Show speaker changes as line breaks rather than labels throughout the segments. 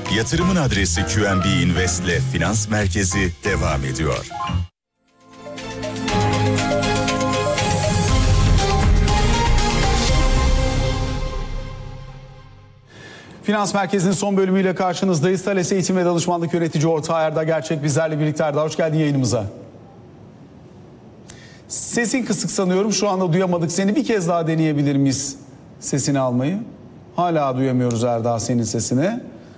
Yatırımın adresi QNB Invest'le Finans Merkezi devam ediyor.
Finans Merkezi'nin son bölümüyle karşınızdayız. Thales Eğitim ve Danışmanlık Yönetici ortağı Erdal Gerçek bizlerle birlikte. Erdal, hoş geldin yayınımıza. Sesin kısık sanıyorum. Şu anda duyamadık seni. Bir kez daha deneyebilir miyiz sesini almayı? Hala duyamıyoruz Erdal senin sesini.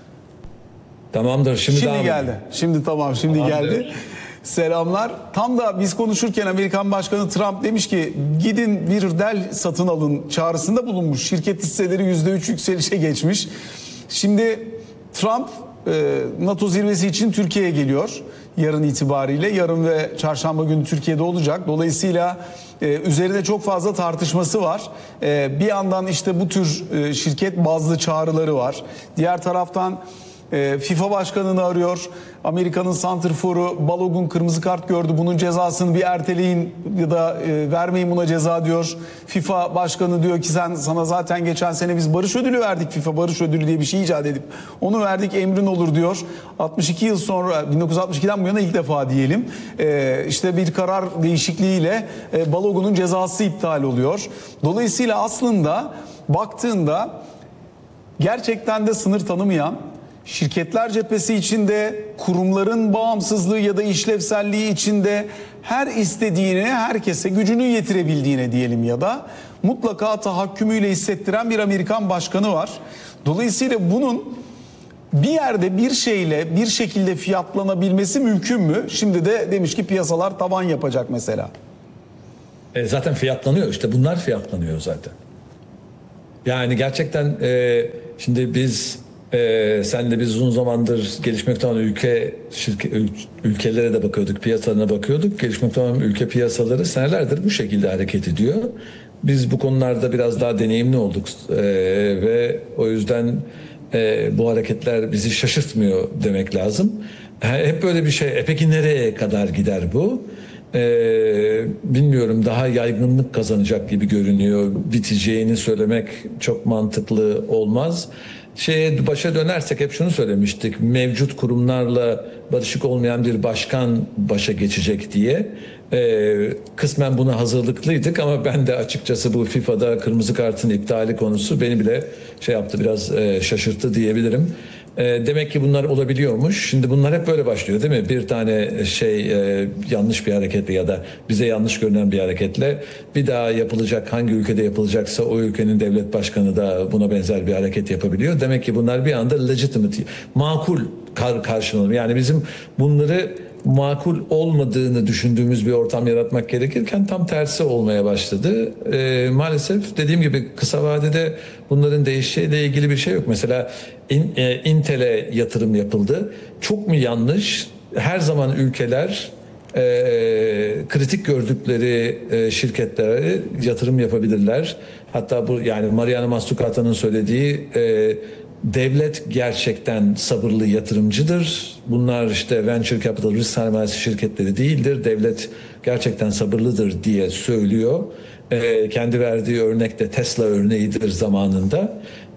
Tamamdır. Şimdi
geldi. Şimdi tamam. Şimdi geldi. Selamlar. Tam da biz konuşurken Amerikan Başkanı Trump demiş ki gidin bir Dell satın alın çağrısında bulunmuş. Şirket hisseleri %3 yükselişe geçmiş. Şimdi Trump NATO zirvesi için Türkiye'ye geliyor yarın itibariyle. Yarın ve çarşamba günü Türkiye'de olacak. Dolayısıyla üzerinde çok fazla tartışması var. Bir yandan işte bu tür şirket bazlı çağrıları var. Diğer taraftan FIFA başkanını arıyor. Amerika'nın santrforu Balogun kırmızı kart gördü. Bunun cezasını bir erteleyin ya da vermeyin buna ceza diyor. FIFA başkanı diyor ki sana zaten geçen sene biz barış ödülü verdik. FIFA barış ödülü diye bir şey icat edip onu verdik, emrin olur diyor. 62 yıl sonra 1962'den bu yana ilk defa diyelim. İşte bir karar değişikliğiyle Balogun'un cezası iptal oluyor. Dolayısıyla aslında baktığında gerçekten de sınır tanımayan, şirketler cephesi içinde, kurumların bağımsızlığı ya da işlevselliği içinde her istediğine, herkese gücünü yetirebildiğine diyelim ya da mutlaka tahakkümüyle hissettiren bir Amerikan başkanı var. Dolayısıyla bunun bir yerde bir şeyle bir şekilde fiyatlanabilmesi mümkün mü? Şimdi de demiş ki piyasalar tavan yapacak mesela.
Zaten fiyatlanıyor, işte bunlar fiyatlanıyor zaten. Yani gerçekten şimdi biz senle biz uzun zamandır gelişmekte olan ülkelere de bakıyorduk, piyasalarına bakıyorduk. Gelişmekte olan ülke piyasaları senelerdir bu şekilde hareket ediyor. Biz bu konularda biraz daha deneyimli olduk ve o yüzden bu hareketler bizi şaşırtmıyor demek lazım. Hep böyle bir şey. Peki nereye kadar gider bu? Bilmiyorum, daha yaygınlık kazanacak gibi görünüyor. Biteceğini söylemek çok mantıklı olmaz. Başa dönersek hep şunu söylemiştik. Mevcut kurumlarla barışık olmayan bir başkan başa geçecek diye. Kısmen buna hazırlıklıydık ama ben de açıkçası bu FIFA'da kırmızı kartın iptali konusu beni bile yaptı, biraz şaşırttı diyebilirim. Demek ki bunlar olabiliyormuş. Şimdi bunlar hep böyle başlıyor değil mi? Bir tane yanlış bir hareketle ya da bize yanlış görünen bir hareketle bir daha yapılacak, hangi ülkede yapılacaksa o ülkenin devlet başkanı da buna benzer bir hareket yapabiliyor. Demek ki bunlar bir anda legitimate, makul karşılanıyor. Yani bizim bunları makul olmadığını düşündüğümüz bir ortam yaratmak gerekirken tam tersi olmaya başladı. Maalesef dediğim gibi kısa vadede bunların değişeceğiyle ilgili bir şey yok. Mesela Intel'e yatırım yapıldı. Çok mu yanlış? Her zaman ülkeler kritik gördükleri şirketlere yatırım yapabilirler. Hatta bu, yani Mariana Mazzucato'nun söylediği, devlet gerçekten sabırlı yatırımcıdır. Bunlar işte venture capital, risk sermayesi şirketleri değildir. Devlet gerçekten sabırlıdır diye söylüyor. Kendi verdiği örnek de Tesla örneğidir zamanında.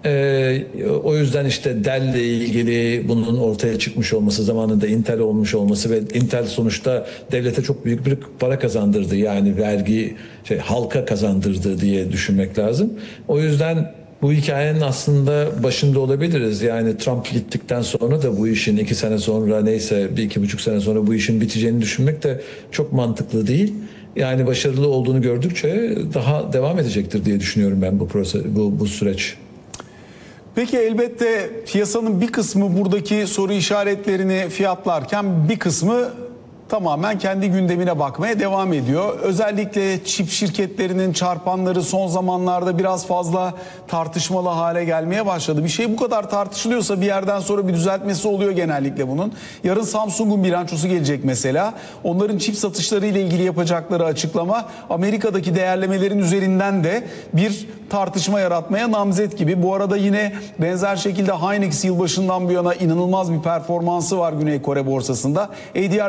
O yüzden işte Dell ile ilgili bunun ortaya çıkmış olması, zamanında Intel olmuş olması ve Intel sonuçta devlete çok büyük bir para kazandırdı. Yani vergi halka kazandırdı diye düşünmek lazım. O yüzden bu hikayenin aslında başında olabiliriz. Yani Trump gittikten sonra da bu işin 2 sene sonra, neyse 1-2,5 sene sonra bu işin biteceğini düşünmek de çok mantıklı değil. Yani başarılı olduğunu gördükçe daha devam edecektir diye düşünüyorum ben bu süreç.
Peki elbette piyasanın bir kısmı buradaki soru işaretlerini fiyatlarken bir kısmı tamamen kendi gündemine bakmaya devam ediyor. Özellikle çip şirketlerinin çarpanları son zamanlarda biraz fazla tartışmalı hale gelmeye başladı. Bir şey bu kadar tartışılıyorsa bir yerden sonra bir düzeltmesi oluyor genellikle bunun. Yarın Samsung'un bilançosu gelecek mesela. Onların çip satışları ile ilgili yapacakları açıklama Amerika'daki değerlemelerin üzerinden de bir tartışma yaratmaya namzet gibi. Bu arada yine benzer şekilde Hynix yılbaşından bu yana inanılmaz bir performansı var Güney Kore borsasında. ADR'ları Amerika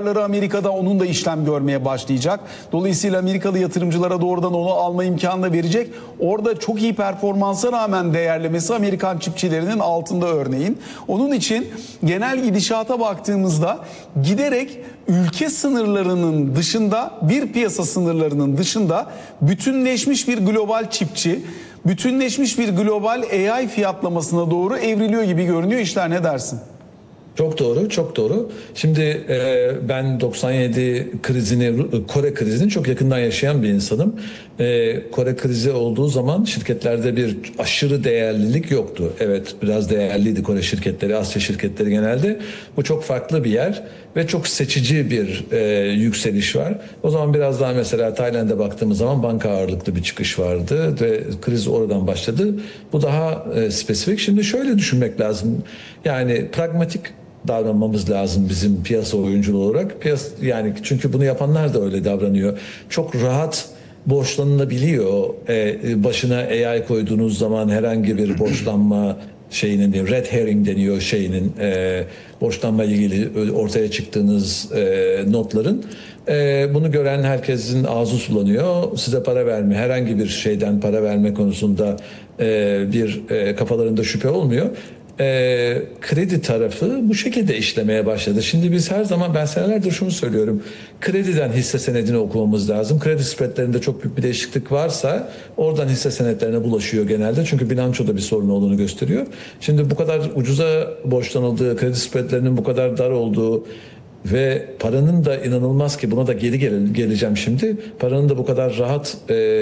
Amerika'da onun da işlem görmeye başlayacak. Dolayısıyla Amerikalı yatırımcılara doğrudan onu alma imkanı da verecek. Orada çok iyi performansa rağmen değerlemesi Amerikan çipçilerinin altında örneğin. Onun için genel gidişata baktığımızda giderek ülke sınırlarının dışında, bir piyasa sınırlarının dışında bütünleşmiş bir global çipçi, bütünleşmiş bir global AI fiyatlamasına doğru evriliyor gibi görünüyor. İşler ne dersin?
Çok doğru, çok doğru. Şimdi ben 97 krizini, Kore krizini çok yakından yaşayan bir insanım. Kore krizi olduğu zaman şirketlerde bir aşırı değerlilik yoktu. Evet, biraz değerliydi Kore şirketleri, Asya şirketleri genelde. Bu çok farklı bir yer ve çok seçici bir yükseliş var. O zaman biraz daha mesela Tayland'a baktığımız zaman banka ağırlıklı bir çıkış vardı ve kriz oradan başladı. Bu daha spesifik. Şimdi şöyle düşünmek lazım. Yani pragmatik davranmamız lazım bizim piyasa oyunculuğu olarak. Yani çünkü bunu yapanlar da öyle davranıyor. Çok rahat borçlanılabiliyor. Başına AI koyduğunuz zaman herhangi bir borçlanma şeyinin, red herring deniyor şeyinin, borçlanma ilgili ortaya çıktığınız notların. Bunu gören herkesin ağzı sulanıyor. Size para verme, herhangi bir şeyden para verme konusunda bir kafalarında şüphe olmuyor. Kredi tarafı bu şekilde işlemeye başladı. Şimdi biz her zaman, ben senelerdir şunu söylüyorum. Krediden hisse senedini okumamız lazım. Kredi spreadlerinde çok büyük bir değişiklik varsa oradan hisse senetlerine bulaşıyor genelde. Çünkü bilançoda bir sorun olduğunu gösteriyor. Şimdi bu kadar ucuza borçlanıldığı, kredi spreadlerinin bu kadar dar olduğu ve paranın da inanılmaz ki buna da geleceğim şimdi. Paranın da bu kadar rahat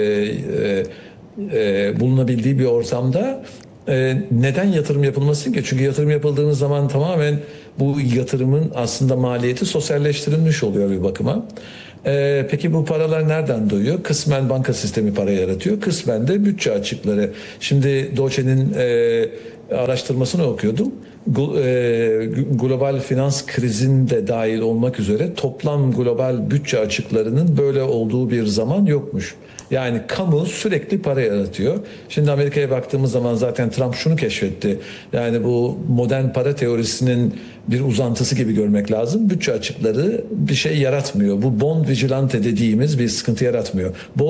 bulunabildiği bir ortamda neden yatırım yapılmasın ki? Çünkü yatırım yapıldığınız zaman tamamen bu yatırımın aslında maliyeti sosyalleştirilmiş oluyor bir bakıma. Peki bu paralar nereden doğuyor? Kısmen banka sistemi para yaratıyor. Kısmen de bütçe açıkları. Şimdi Deutsche'nin araştırmasını okuyordum. Global finans krizinde dahil olmak üzere toplam global bütçe açıklarının böyle olduğu bir zaman yokmuş. Yani kamu sürekli para yaratıyor. Şimdi Amerika'ya baktığımız zaman zaten Trump şunu keşfetti. Yani bu modern para teorisinin bir uzantısı gibi görmek lazım. Bütçe açıkları bir şey yaratmıyor. Bu bond vigilante dediğimiz bir sıkıntı yaratmıyor.